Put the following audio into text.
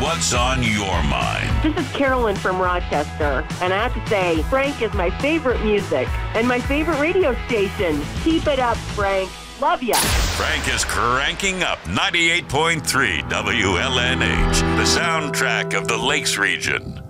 what's on your mind. This is Carolyn from Rochester, and I have to say, Frank is my favorite music and my favorite radio station. Keep it up, Frank. Love ya. Frank is cranking up 98.3 WLNH, the soundtrack of the Lakes region.